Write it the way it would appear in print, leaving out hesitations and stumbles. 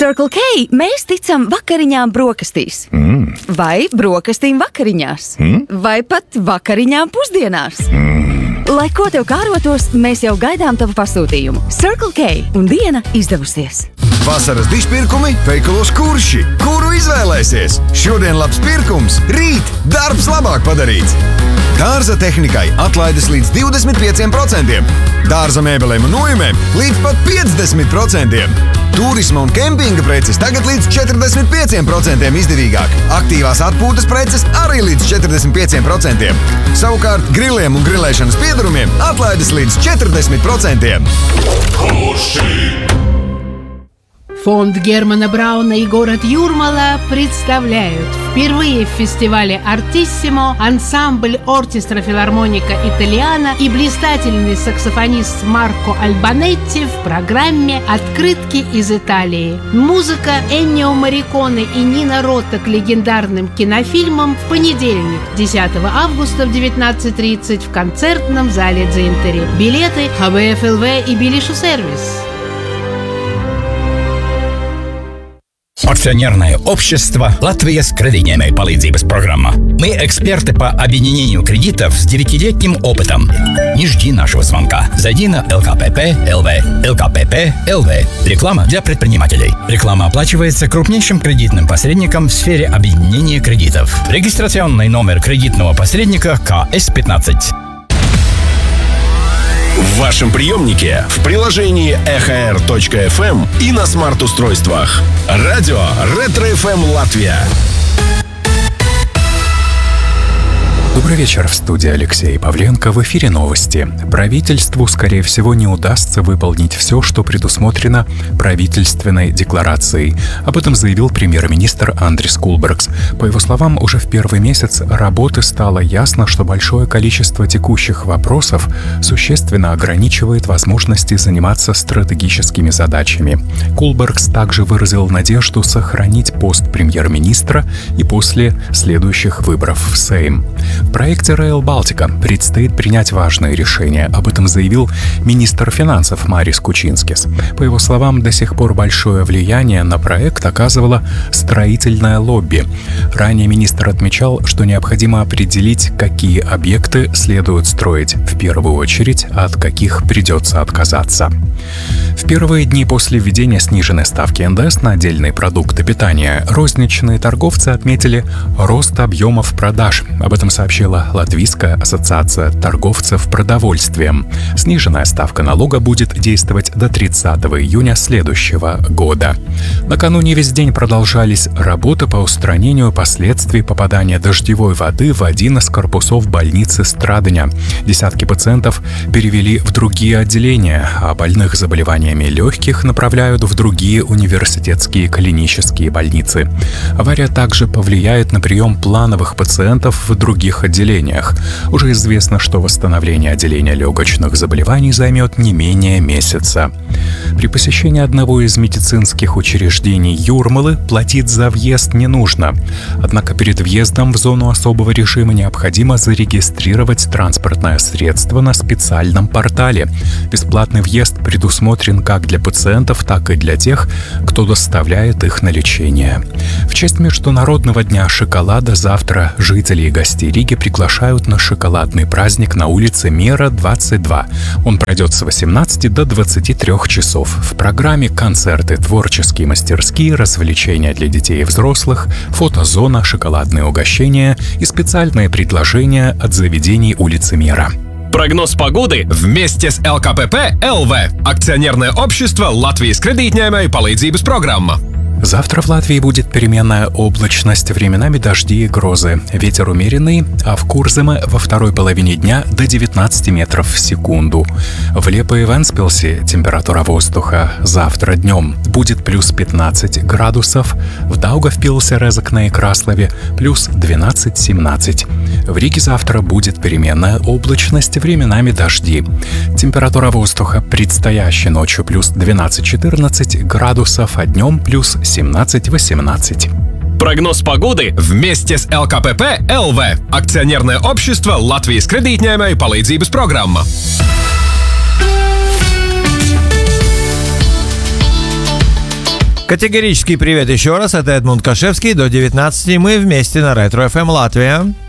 Circle K mēs ticam vakariņām brokastīs. Vai brokastīm vakariņās. Vai pat vakariņām pusdienās. Lai ko tev kārotos, mēs jau gaidām tavu pasūtījumu. Circle K un diena izdevusies. Vasaras dišpirkumi veikalos Kurši. Kuru izvēlēsies? Šodien labs pirkums, rīt darbs labāk padarīts. Dārza tehnikai atlaides līdz 25%. Dārza mēbelēm un nojumēm līdz pat 50%. Turisma un kempinga preces tagad līdz 45% izdevīgāk. Aktīvās atpūtas preces arī līdz 45%. Savukārt griliem un grilēšanas piedarumiem atlaides līdz 40%. Фонд Германа Брауна и город Юрмала представляют впервые в фестивале «Артиссимо» ансамбль оркестра филармоника Италиана и блистательный саксофонист Марко Альбанетти в программе «Открытки из Италии». Музыка Эннио Морриконе и Нино Ротта к легендарным кинофильмам в понедельник, 10 августа в 19:30 в концертном зале Дзинтери. Билеты ХВФЛВ и Билишу сервис. Акционерное общество «Латвийская кредитная palīdzības программа». Мы эксперты по объединению кредитов с 9-летним опытом. Не жди нашего звонка. Зайди на ЛКПП.ЛВ. ЛКПП.ЛВ. Реклама для предпринимателей. Реклама оплачивается крупнейшим кредитным посредником в сфере объединения кредитов. Регистрационный номер кредитного посредника КС-15. В вашем приемнике, в приложении EHR.FM и на смарт-устройствах. Радио Ретро-ФМ Латвия. Добрый вечер, в студии Алексей Павленко. В эфире новости. Правительству, скорее всего, не удастся выполнить все, что предусмотрено правительственной декларацией. Об этом заявил премьер-министр Андрис Кулбергс. По его словам, уже в первый месяц работы стало ясно, что большое количество текущих вопросов существенно ограничивает возможности заниматься стратегическими задачами. Кулбергс также выразил надежду сохранить пост премьер-министра и после следующих выборов в Сейм. В проекте Rail Baltica предстоит принять важные решения. Об этом заявил министр финансов Марис Кучинскис. По его словам, до сих пор большое влияние на проект оказывало строительное лобби. Ранее министр отмечал, что необходимо определить, какие объекты следует строить в первую очередь, а от каких придется отказаться. В первые дни после введения сниженной ставки НДС на отдельные продукты питания розничные торговцы отметили рост объемов продаж. Об этом сообщила Латвийская ассоциация торговцев продовольствием. Сниженная ставка налога будет действовать до 30 июня следующего года. Накануне весь день продолжались работы по устранению последствий попадания дождевой воды в один из корпусов больницы Страдыня. Десятки пациентов перевели в другие отделения, а больных заболеваниями легких направляют в другие университетские клинические больницы. Авария также повлияет на прием плановых пациентов в других отделениях. Уже известно, что восстановление отделения легочных заболеваний займет не менее месяца. При посещении одного из медицинских учреждений Юрмалы платить за въезд не нужно. Однако перед въездом в зону особого режима необходимо зарегистрировать транспортное средство на специальном портале. Бесплатный въезд предусмотрен как для пациентов, так и для тех, кто доставляет их на лечение. В честь Международного дня шоколада завтра жители и гости Риги приглашают на шоколадный праздник на улице Мера, 22. Он пройдет с 18 до 23 часов. В программе концерты, творческие мастерские, развлечения для детей и взрослых, фотозона, шоколадные угощения и специальные предложения от заведений улицы Мера. Прогноз погоды вместе с ЛКПП.ЛВ. Акционерное общество «Латвийская кредитная palīdzības программа». Завтра в Латвии будет переменная облачность, временами дожди и грозы. Ветер умеренный, а в Курземе во второй половине дня до 19 метров в секунду. В Лепе и Вентспилсе температура воздуха завтра днем будет плюс 15 градусов, в Даугавпилсе, Резекне и Краслове плюс 12-17. В Риге завтра будет переменная облачность, временами дожди. Температура воздуха предстоящей ночью плюс 12-14 градусов, а днем плюс 17-18. Прогноз погоды вместе с ЛКПП.ЛВ. Акционерное общество «Латвийская кредитная palīdzības программа». Категорический привет еще раз. Это Эдмунд Кашевский. До 19 мы вместе на Ретро FM Латвия.